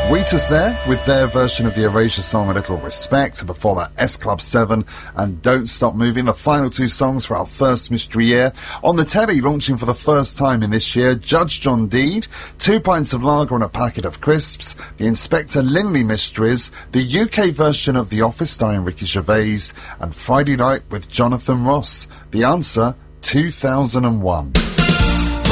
Wheatus there with their version of the Erasure song A Little Respect, and before that S Club 7 and Don't Stop Moving, the final two songs for our first mystery year. On the telly, launching for the first time in this year, Judge John Deed, 2 pints of lager and a packet of crisps, the Inspector Linley Mysteries, the UK version of The Office starring Ricky Gervais, and Friday Night with Jonathan Ross. The answer, 2001.